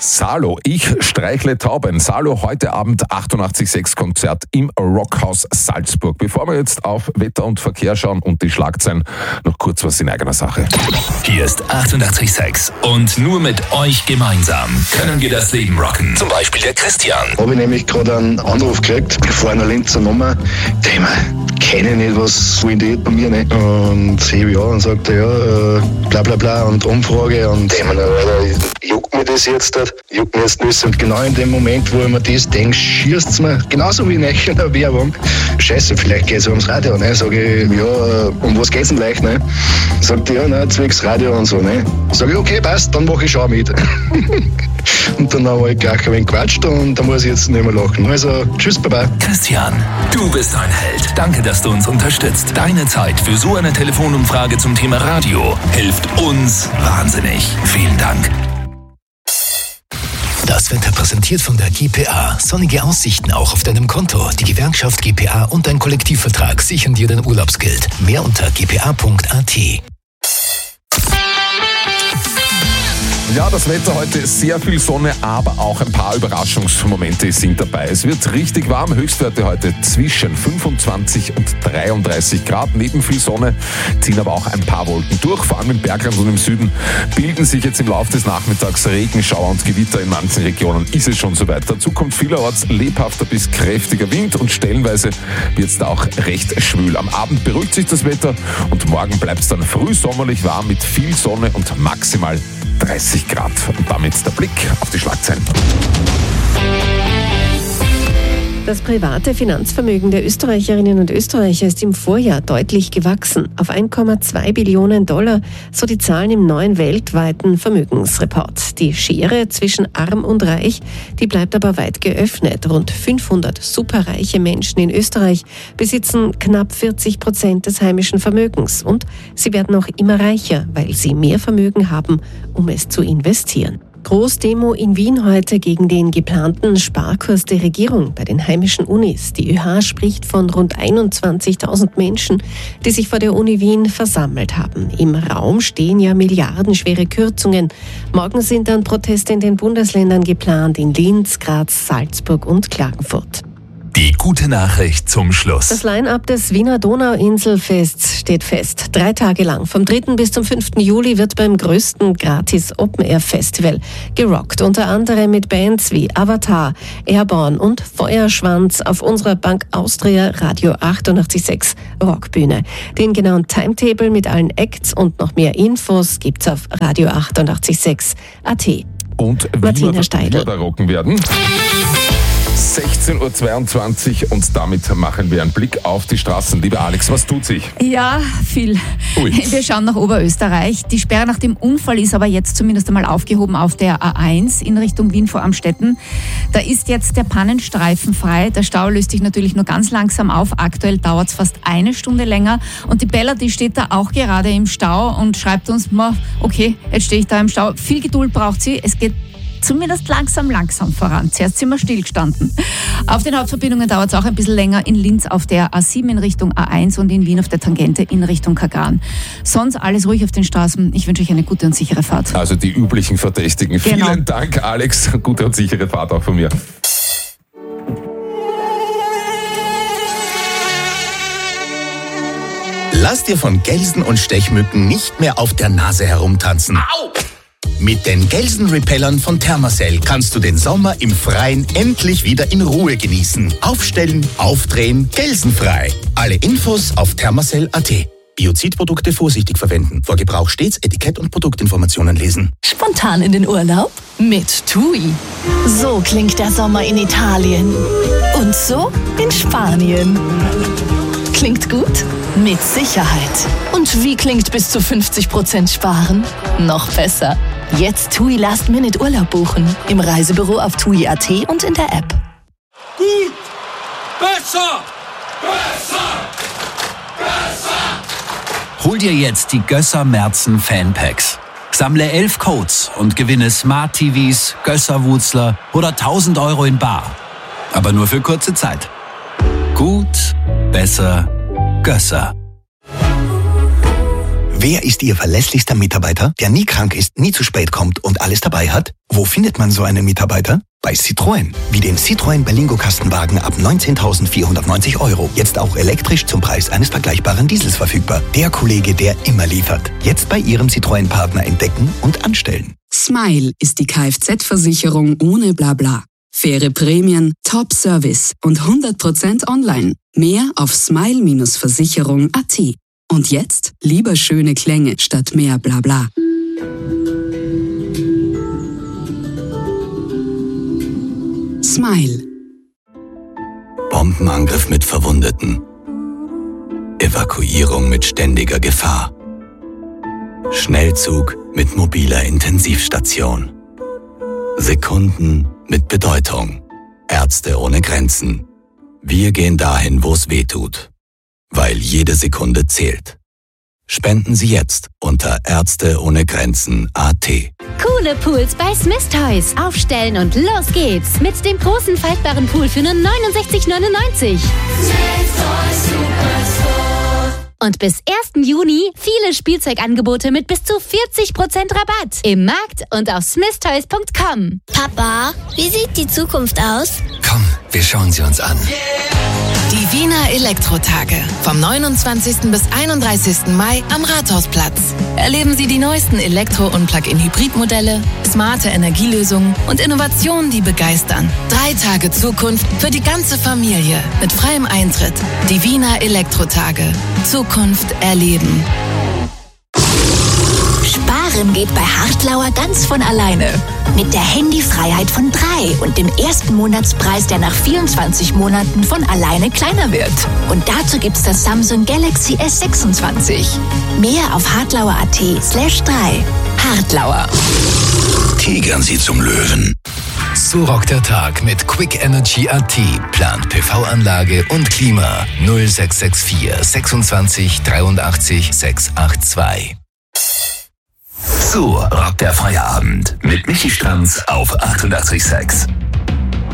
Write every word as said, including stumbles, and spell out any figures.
Salo, ich streichle Tauben. Salo, heute Abend achtundachtzig Komma sechs Konzert im Rockhaus Salzburg. Bevor wir jetzt auf Wetter und Verkehr schauen und die Schlagzeilen, noch kurz was in eigener Sache. Hier ist achtundachtzig Komma sechs und nur mit euch gemeinsam können wir das Leben rocken. Zum Beispiel der Christian. Habe ich nämlich gerade einen Anruf gekriegt von einer Linzer Nummer. Thema, kenne ich nicht, was wollen die bei mir nicht? Und hebe ich an und sagte, ja, äh, bla bla bla und Umfrage und Thema, juckt mir das jetzt nicht? Juckt mir jetzt nicht. Und genau in dem Moment, wo ich mir das denke, schießt es mir, genauso wie in der Werbung. Scheiße, vielleicht geht es ums Radio, ne? Sag ich, ja, um was geht's denn leicht, ne? Sagt die, ja, ne, zwecks Radio und so, ne? Sag ich, okay, passt, dann mache ich schon mit. Und dann habe ich gleich ein wenig gequatscht und da muss ich jetzt nicht mehr lachen. Also, tschüss, baba. Christian, du bist ein Held. Danke, dass du uns unterstützt. Deine Zeit für so eine Telefonumfrage zum Thema Radio hilft uns wahnsinnig. Vielen Dank. Das Wetter präsentiert von der G P A. Sonnige Aussichten auch auf deinem Konto. Die Gewerkschaft G P A und dein Kollektivvertrag sichern dir dein Urlaubsgeld. Mehr unter g p a punkt a t. Ja, das Wetter heute, sehr viel Sonne, aber auch ein paar Überraschungsmomente sind dabei. Es wird richtig warm, Höchstwerte heute zwischen fünfundzwanzig und dreiunddreißig Grad. Neben viel Sonne ziehen aber auch ein paar Wolken durch. Vor allem im Bergland und im Süden bilden sich jetzt im Laufe des Nachmittags Regenschauer und Gewitter. In manchen Regionen ist es schon soweit. Dazu kommt vielerorts lebhafter bis kräftiger Wind und stellenweise wird es da auch recht schwül. Am Abend beruhigt sich das Wetter und morgen bleibt es dann früh sommerlich warm mit viel Sonne und maximal dreißig Grad. Und damit der Blick auf die Schlagzeilen. Das private Finanzvermögen der Österreicherinnen und Österreicher ist im Vorjahr deutlich gewachsen, auf eins Komma zwei Billionen Dollar, so die Zahlen im neuen weltweiten Vermögensreport. Die Schere zwischen Arm und Reich, die bleibt aber weit geöffnet. Rund fünfhundert superreiche Menschen in Österreich besitzen knapp vierzig Prozent des heimischen Vermögens und sie werden auch immer reicher, weil sie mehr Vermögen haben, um es zu investieren. Großdemo in Wien heute gegen den geplanten Sparkurs der Regierung bei den heimischen Unis. Die ÖH spricht von rund einundzwanzigtausend Menschen, die sich vor der Uni Wien versammelt haben. Im Raum stehen ja milliardenschwere Kürzungen. Morgen sind dann Proteste in den Bundesländern geplant, in Linz, Graz, Salzburg und Klagenfurt. Die gute Nachricht zum Schluss. Das Line-up des Wiener Donauinselfests steht fest. Drei Tage lang, vom dritten bis zum fünften Juli, wird beim größten Gratis-Open-Air-Festival gerockt. Unter anderem mit Bands wie Avatar, Airborne und Feuerschwanz auf unserer Bank Austria Radio achtundachtzig Komma sechs Rockbühne. Den genauen Timetable mit allen Acts und noch mehr Infos gibt's auf Radio achtundachtzig Komma sechs Punkt a t. Und wie Martina wir, Steidl. wie wir da rocken werden. sechzehn Uhr zweiundzwanzig und damit machen wir einen Blick auf die Straßen. Lieber Alex, was tut sich? Ja, viel. Ui. Wir schauen nach Oberösterreich. Die Sperre nach dem Unfall ist aber jetzt zumindest einmal aufgehoben auf der A eins in Richtung Wien vor Amstetten. Da ist jetzt der Pannenstreifen frei. Der Stau löst sich natürlich nur ganz langsam auf. Aktuell dauert es fast eine Stunde länger. Und die Bella, die steht da auch gerade im Stau und schreibt uns, okay, jetzt stehe ich da im Stau. Viel Geduld braucht sie. Es geht zumindest langsam, langsam voran. Zuerst sind wir stillgestanden. Auf den Hauptverbindungen dauert es auch ein bisschen länger. In Linz auf der A sieben in Richtung A eins und in Wien auf der Tangente in Richtung Kagran. Sonst alles ruhig auf den Straßen. Ich wünsche euch eine gute und sichere Fahrt. Also die üblichen Verdächtigen. Genau. Vielen Dank, Alex. Gute und sichere Fahrt auch von mir. Lass dir von Gelsen und Stechmücken nicht mehr auf der Nase herumtanzen. Au! Mit den Gelsenrepellern von Thermacell kannst du den Sommer im Freien endlich wieder in Ruhe genießen. Aufstellen, aufdrehen, gelsenfrei. Alle Infos auf thermacell punkt a t. Biozidprodukte vorsichtig verwenden. Vor Gebrauch stets Etikett und Produktinformationen lesen. Spontan in den Urlaub? Mit TUI. So klingt der Sommer in Italien. Und so in Spanien. Klingt gut? Mit Sicherheit. Und wie klingt bis zu fünfzig Prozent sparen? Noch besser. Jetzt TUI Last Minute Urlaub buchen. Im Reisebüro auf tui punkt a t und in der App. Gut! Besser! Besser! Besser! Hol dir jetzt die Gösser Merzen Fanpacks. Sammle elf Codes und gewinne Smart T Vs, Gösser-Wutzler oder tausend Euro in bar. Aber nur für kurze Zeit. Gut, besser, Gösser. Wer ist Ihr verlässlichster Mitarbeiter, der nie krank ist, nie zu spät kommt und alles dabei hat? Wo findet man so einen Mitarbeiter? Bei Citroën. Wie den Citroën Berlingo Kastenwagen ab neunzehntausendvierhundertneunzig Euro. Jetzt auch elektrisch zum Preis eines vergleichbaren Diesels verfügbar. Der Kollege, der immer liefert. Jetzt bei Ihrem Citroën-Partner entdecken und anstellen. Smile ist die Kfz-Versicherung ohne Blabla. Faire Prämien, Top-Service und hundert Prozent online. Mehr auf smile Versicherung punkt at. Und jetzt lieber schöne Klänge statt mehr Blabla. Smile. Bombenangriff mit Verwundeten. Evakuierung mit ständiger Gefahr. Schnellzug mit mobiler Intensivstation. Sekunden mit Bedeutung. Ärzte ohne Grenzen. Wir gehen dahin, wo es weh tut. Weil jede Sekunde zählt. Spenden Sie jetzt unter Ärzte ohne Grenzen punkt at. Coole Pools bei Smith Toys. Aufstellen und los geht's. Mit dem großen faltbaren Pool für nur neunundsechzig neunundneunzig. Smith Toys Superstore. Und bis ersten Juni viele Spielzeugangebote mit bis zu vierzig Prozent Rabatt. Im Markt und auf smith toys punkt com. Papa, wie sieht die Zukunft aus? Komm, wir schauen sie uns an. Die Wiener Elektrotage. Vom neunundzwanzigsten bis einunddreißigsten Mai am Rathausplatz. Erleben Sie die neuesten Elektro- und Plug-in-Hybrid-Modelle, smarte Energielösungen und Innovationen, die begeistern. Drei Tage Zukunft für die ganze Familie. Mit freiem Eintritt. Die Wiener Elektrotage. Zukunft erleben. Sparen geht bei Hartlauer ganz von alleine. Mit der Handyfreiheit von drei und dem ersten Monatspreis, der nach vierundzwanzig Monaten von alleine kleiner wird. Und dazu gibt's das Samsung Galaxy S sechsundzwanzig. Mehr auf hartlauer punkt at slash drei. Hartlauer. Tigern Sie zum Löwen. So rockt der Tag mit Quick Energy punkt at. Plant P V-Anlage und Klima. null sechs sechs vier sechsundzwanzig dreiundachtzig sechshundertzweiundachtzig. So rockt der Feierabend mit Michi Stranz auf achtundachtzig Komma sechs.